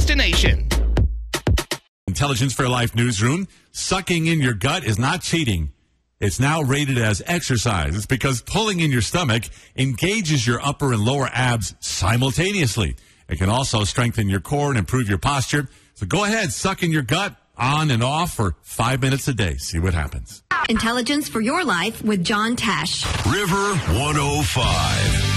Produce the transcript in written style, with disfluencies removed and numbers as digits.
destination. Intelligence for Life newsroom. Sucking in your gut is not cheating. It's now rated as exercise. It's because pulling in your stomach engages your upper and lower abs simultaneously. It can also strengthen your core and improve your posture. So go ahead, suck in your gut on and off for 5 minutes a day. See what happens. Intelligence for your life with John Tesh. River 105.